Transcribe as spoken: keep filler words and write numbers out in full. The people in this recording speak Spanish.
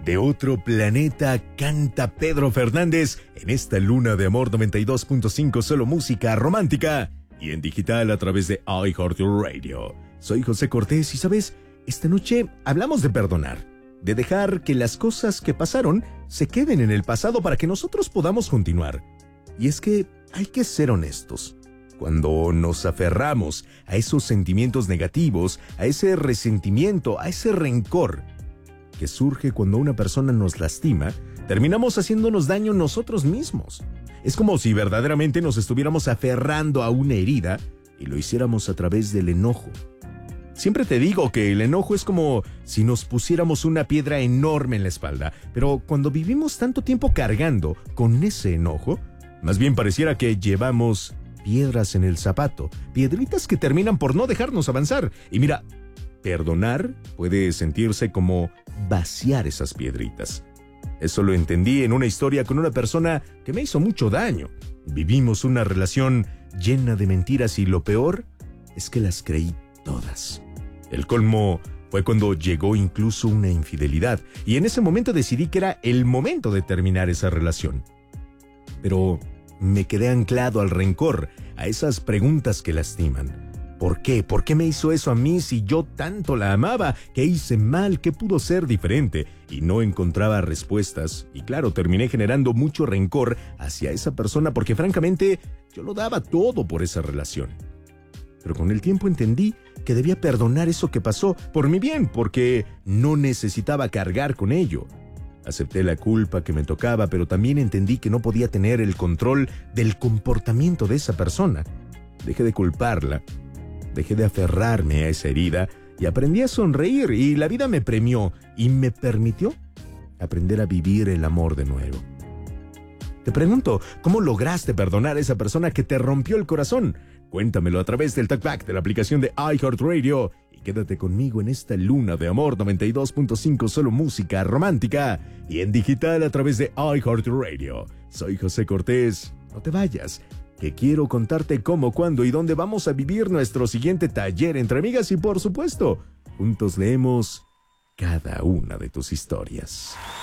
De otro planeta canta Pedro Fernández en esta luna de amor noventa y dos punto cinco, solo música romántica y en digital a través de iHeartRadio. Soy José Cortés y sabes, esta noche hablamos de perdonar, de dejar que las cosas que pasaron se queden en el pasado para que nosotros podamos continuar. Y es que hay que ser honestos. Cuando nos aferramos a esos sentimientos negativos, a ese resentimiento, a ese rencor que surge cuando una persona nos lastima, terminamos haciéndonos daño nosotros mismos. Es como si verdaderamente nos estuviéramos aferrando a una herida y lo hiciéramos a través del enojo. Siempre te digo que el enojo es como si nos pusiéramos una piedra enorme en la espalda, pero cuando vivimos tanto tiempo cargando con ese enojo, más bien pareciera que llevamos piedras en el zapato, piedritas que terminan por no dejarnos avanzar. Y mira, perdonar puede sentirse como vaciar esas piedritas. Eso lo entendí en una historia con una persona que me hizo mucho daño. Vivimos una relación llena de mentiras y lo peor es que las creí todas. El colmo fue cuando llegó incluso una infidelidad y en ese momento decidí que era el momento de terminar esa relación. Pero me quedé anclado al rencor, a esas preguntas que lastiman. ¿Por qué? ¿Por qué me hizo eso a mí si yo tanto la amaba? ¿Qué hice mal? ¿Qué pudo ser diferente? Y no encontraba respuestas. Y claro, terminé generando mucho rencor hacia esa persona porque francamente yo lo daba todo por esa relación. Pero con el tiempo entendí que debía perdonar eso que pasó por mi bien, porque no necesitaba cargar con ello. Acepté la culpa que me tocaba, pero también entendí que no podía tener el control del comportamiento de esa persona. Dejé de culparla. Dejé de aferrarme a esa herida y aprendí a sonreír y la vida me premió y me permitió aprender a vivir el amor de nuevo. Te pregunto, ¿cómo lograste perdonar a esa persona que te rompió el corazón? Cuéntamelo a través del Talkback de la aplicación de iHeartRadio y quédate conmigo en esta luna de amor noventa y dos punto cinco, solo música romántica y en digital a través de iHeartRadio. Soy José Cortés, no te vayas, que quiero contarte cómo, cuándo y dónde vamos a vivir nuestro siguiente taller entre amigas y por supuesto, juntos leemos cada una de tus historias.